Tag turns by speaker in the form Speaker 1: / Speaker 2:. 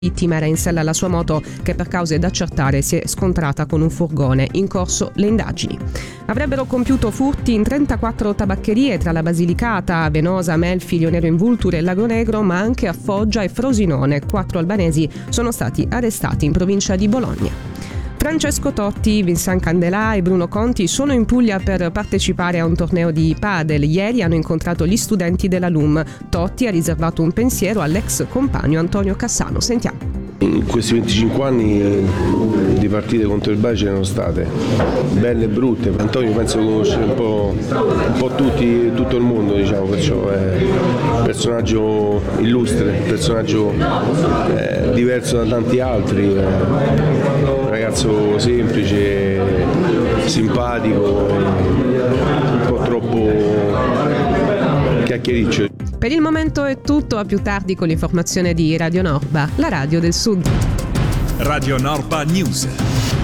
Speaker 1: vittima era in sella alla sua moto che per cause da accertare si è scontrata con un furgone. In corso le indagini. Avrebbero compiuto furti in 34 tabaccherie tra la Basilicata, Venosa, Melfi, Lionero in Vulture e Lago Negro, ma anche a Foggia e Frosinone. 4 albanesi sono stati arrestati in provincia di Bologna. Francesco Totti, Vincent Candelà e Bruno Conti sono in Puglia per partecipare a un torneo di padel. Ieri hanno incontrato gli studenti della LUM. Totti ha riservato un pensiero all'ex compagno Antonio Cassano. Sentiamo.
Speaker 2: In questi 25 anni di partite contro il Bari ce ne sono state, belle e brutte. Antonio penso conosce un po' tutti, tutto il mondo, diciamo, perciò è un personaggio illustre, un personaggio diverso da tanti altri, un ragazzo semplice, simpatico, un po' troppo chiacchiericcio.
Speaker 1: Per il momento è tutto, a più tardi con l'informazione di Radio Norba, la radio del Sud.
Speaker 3: Radio Norba News.